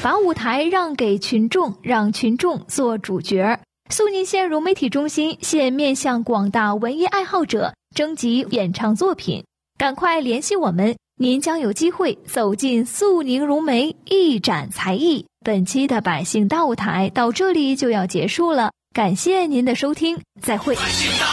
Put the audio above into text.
把舞台让给群众，让群众做主角。肃宁县融媒体中心现面向广大文艺爱好者征集演唱作品，赶快联系我们，您将有机会走进肃宁融媒，一展才艺。本期的百姓大舞台到这里就要结束了，感谢您的收听，再会。